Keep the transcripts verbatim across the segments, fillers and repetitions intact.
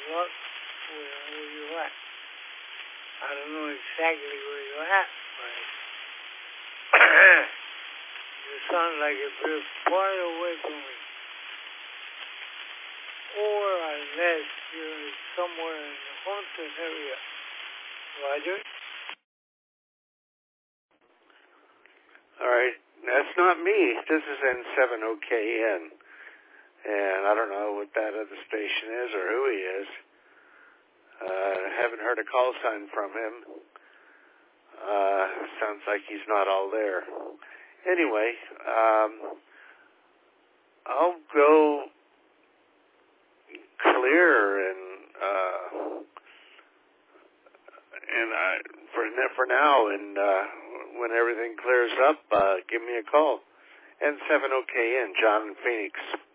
up where, where you're at. I don't know exactly where you're at, but you sound like you're far away from me. Or unless you're somewhere in the haunted area. Roger? All right, that's not me. This is N seven O K N. And I don't know what that other station is or who he is. Uh, haven't heard a call sign from him. Uh, sounds like he's not all there. Anyway, um, I'll go clear and, uh, and I, for, for now, and, uh, when everything clears up, uh, give me a call. N seven O K N, John in Phoenix.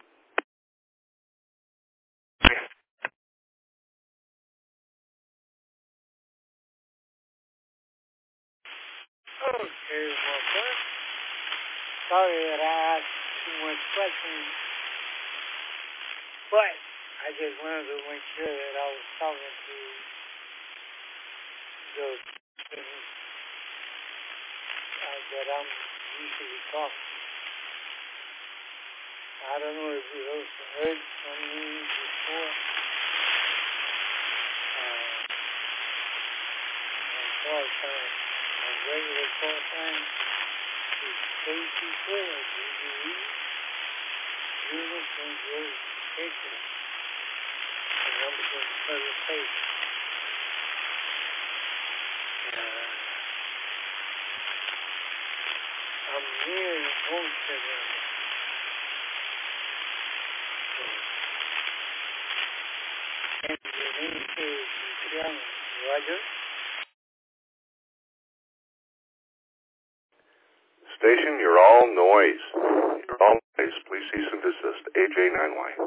Okay, my friend. Sorry that I asked too much questions, but I just wanted to make sure that I was talking to those things uh, that I'm usually talking to. I don't know if you also heard from me before. Uh, my call sign, my regular call sign is Stacy Taylor, D B E, Uniform Road Station, and I'm going to tell you face. Uh, I'm near the homestead area. And your name is Luciano, Roger? Station, you're all noise. You're all noise. Please cease and desist. A J nine Y.